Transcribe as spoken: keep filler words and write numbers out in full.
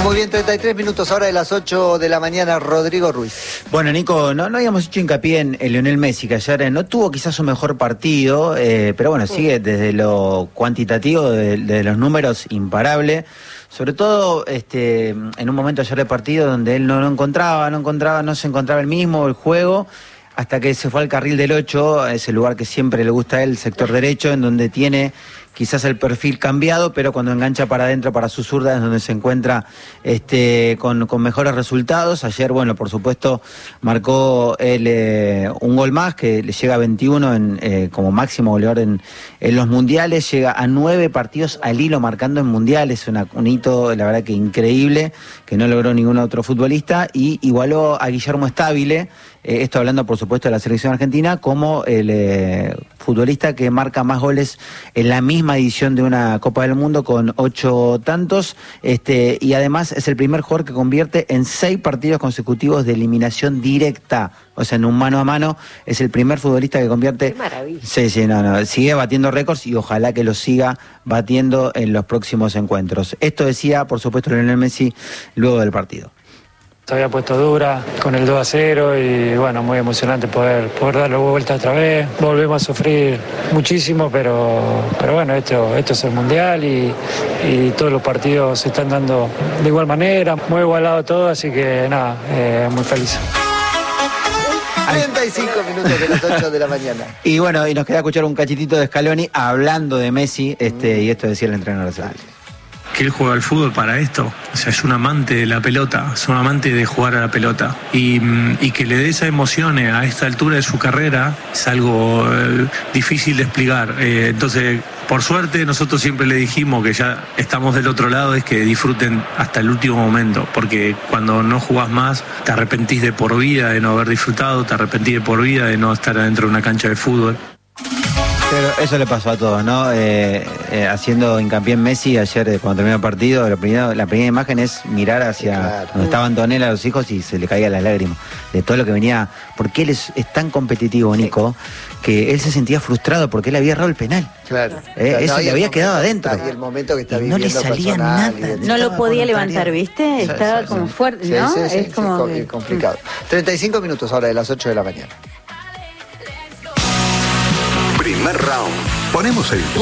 Muy bien, treinta y tres minutos ahora de las ocho de la mañana, Rodrigo Ruiz. Bueno, Nico, no, no habíamos hecho hincapié en, en Lionel Messi, que ayer no tuvo quizás su mejor partido, eh, pero bueno, sigue desde lo cuantitativo, de, de los números, imparable. Sobre todo este, en un momento ayer de partido donde él no, no encontraba, no encontraba, no se encontraba el mismo, el juego, hasta que se fue al carril del ocho, ese lugar que siempre le gusta a él, el sector derecho, en donde tiene quizás el perfil cambiado, pero cuando engancha para adentro, para su zurda, es donde se encuentra este, con, con mejores resultados. Ayer, bueno, por supuesto, marcó él eh, un gol más, que le llega a veintiuno en, eh, como máximo goleador en, en los mundiales, llega a nueve partidos al hilo marcando en mundiales, una, un hito, la verdad que increíble, que no logró ningún otro futbolista, y igualó a Guillermo Stabile, eh, esto hablando por supuesto de la selección argentina, como el eh, futbolista que marca más goles en la misma edición de una Copa del Mundo, con ocho tantos, este, y además es el primer jugador que convierte en seis partidos consecutivos de eliminación directa, o sea, en un mano a mano, es el primer futbolista que convierte. Qué maravilla. Sí, sí, no, no, sigue batiendo récords y ojalá que lo siga batiendo en los próximos encuentros. Esto decía, por supuesto, Lionel Messi luego del partido. Se había puesto dura con el dos a cero y bueno, muy emocionante poder, poder darle vuelta otra vez. Volvemos a sufrir muchísimo, pero, pero bueno, esto, esto es el Mundial y, y todos los partidos se están dando de igual manera, muy igualado todo, así que nada, eh, muy feliz. treinta y cinco minutos de las ocho de la mañana. Y bueno, y nos queda escuchar un cachitito de Scaloni hablando de Messi, este, mm. y esto decía el entrenador nacional. Que él juega al fútbol para esto, o sea, es un amante de la pelota, es un amante de jugar a la pelota y, y que le dé esa emoción a esta altura de su carrera es algo eh, difícil de explicar. Eh, entonces, por suerte, nosotros siempre le dijimos que ya estamos del otro lado, es que disfruten hasta el último momento, porque cuando no jugás más te arrepentís de por vida de no haber disfrutado, te arrepentís de por vida de no estar adentro de una cancha de fútbol. Pero eso le pasó a todos, ¿no? Eh, eh, haciendo hincapié en Messi ayer, eh, cuando terminó el partido, lo primero, la primera imagen es mirar hacia claro. donde estaba Antonella, los hijos, y se le caían las lágrimas de todo lo que venía. Porque él es, es tan competitivo, Nico, sí. que él se sentía frustrado porque él había errado el penal. Claro. Eh, claro eso no, le había quedado adentro. Y el momento que está y no viviendo le salía personal, nada. No lo podía levantar, ¿viste? Sí, Estaba sí, como sí. fuerte, sí, ¿no? Sí, sí, es sí, como sí, que... complicado. treinta y cinco minutos ahora de las ocho de la mañana. Primer round. Ponemos el